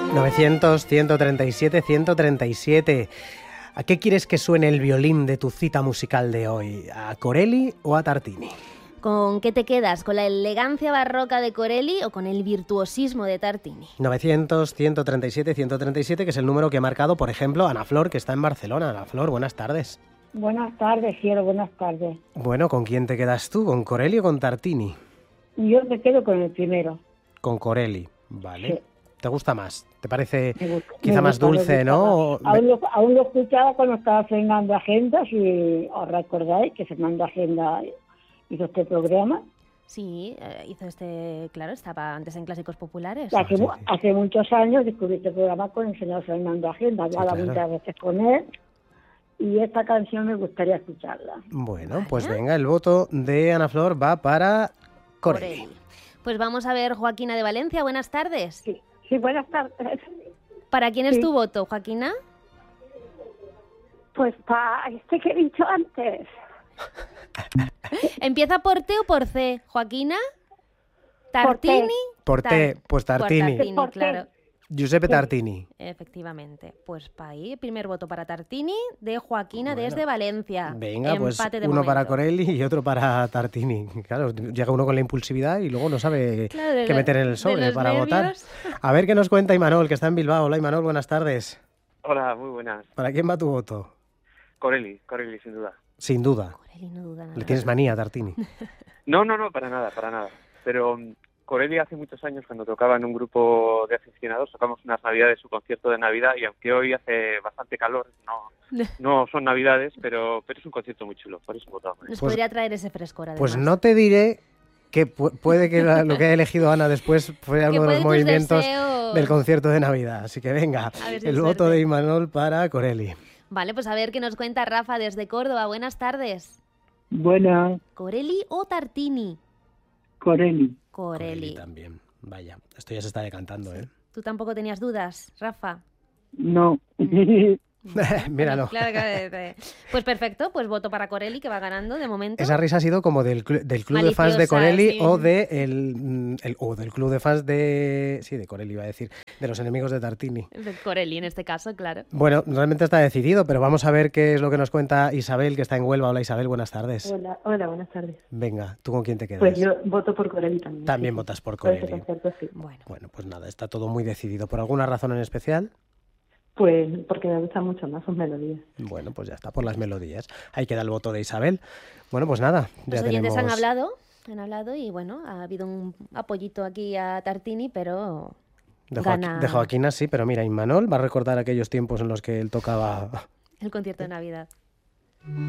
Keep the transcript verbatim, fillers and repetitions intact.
novecientos, ciento treinta y siete, ciento treinta y siete. ¿A qué quieres que suene el violín de tu cita musical de hoy? ¿A Corelli o a Tartini? ¿Con qué te quedas? ¿Con la elegancia barroca de Corelli o con el virtuosismo de Tartini? novecientos, ciento treinta y siete, ciento treinta y siete, que es el número que ha marcado, por ejemplo, Ana Flor, que está en Barcelona. Ana Flor, buenas tardes. Buenas tardes, cielo, buenas tardes. Bueno, ¿con quién te quedas tú? ¿Con Corelli o con Tartini? Yo me quedo con el primero. Con Corelli, vale. Sí. ¿Te gusta más? ¿Te parece Me gusta, quizá me más gusta, dulce, me gusta no? más. Aún lo, aún lo escuchaba cuando estaba Fernando Agenda, si os recordáis que Fernando Agenda hizo este programa. Sí, eh, hizo este, claro, estaba antes en Clásicos Populares. Hace, sí, sí. hace muchos años descubrí este programa con el señor Fernando Agenda, hablaba Sí, claro. muchas veces con él, y esta canción me gustaría escucharla. Bueno, Vale. pues venga, el voto de Ana Flor va para Corelli. Corelli. Pues vamos a ver, Joaquina de Valencia, buenas tardes. Sí, sí, buenas tardes. ¿Para quién es Sí. tu voto, Joaquina? Pues para este que he dicho antes. ¿Empieza por T o por C, Joaquina? Por T. ¿Tartini? Por T, pues Por Tartini. Tartini, Por T. claro. Giuseppe Tartini. Efectivamente. Pues para ahí, primer voto para Tartini de Joaquina Bueno, desde Valencia. Venga, pues Empate de uno para momento. Corelli y otro para Tartini. Claro, llega uno con la impulsividad y luego no sabe Claro, de qué lo- meter en el de sobre los para votar. nervios. A ver qué nos cuenta Imanol, que está en Bilbao. Hola Imanol, buenas tardes. Hola, muy buenas. ¿Para quién va tu voto? Corelli, Corelli, sin duda. Sin duda. Corelli no duda nada. Le tienes manía a Tartini. No, no, no, para nada, para nada. Pero um, Corelli hace muchos años, cuando tocaba en un grupo de aficionados, tocamos unas navidades, su concierto de Navidad, y aunque hoy hace bastante calor, no, no son navidades, pero, pero es un concierto muy chulo, por eso votamos. Nos Pues- podría traer ese frescor, además. Pues no te diré que pu- puede que la- lo que haya elegido Ana después fuera Que uno de los puede tus movimientos deseos. del concierto de Navidad. Así que venga, A ver si el hay voto suerte. de Imanol para Corelli. Vale, pues a ver qué nos cuenta Rafa desde Córdoba. Buenas tardes. Buenas, ¿Corelli o Tartini? Corelli. Corelli. también. Vaya, esto ya se está decantando, ¿eh? ¿Tú tampoco tenías dudas, Rafa? No. Míralo. Claro, claro, eh, pues perfecto, pues voto para Corelli, que va ganando de momento. Esa risa ha sido como del, cl- del club de fans de Maliciosa, Corelli sí. o, de el, mm, el- o del club de fans de... Sí, de Corelli iba a decir, de los enemigos de Tartini. De Corelli en este caso, claro. Bueno, realmente está decidido, pero vamos a ver qué es lo que nos cuenta Isabel, que está en Huelva. Hola Isabel, buenas tardes. Hola, hola, buenas tardes. Venga, ¿tú con quién te quedas? Pues yo voto por Corelli también. También sí, votas sí. por Por ese Corelli. concierto, sí. Bueno, Bueno, pues nada, está todo muy decidido. ¿Por alguna razón en especial? Pues porque me gustan mucho más sus melodías. Bueno, pues ya está, por las melodías. Ahí queda el voto de Isabel. Bueno, pues nada, ya los oyentes tenemos... han hablado, han hablado y bueno, ha habido un apoyito aquí a Tartini, pero De, gana Joaqui- de Joaquina sí, pero mira, Imanol va a recordar aquellos tiempos en los que él tocaba... el concierto de Navidad.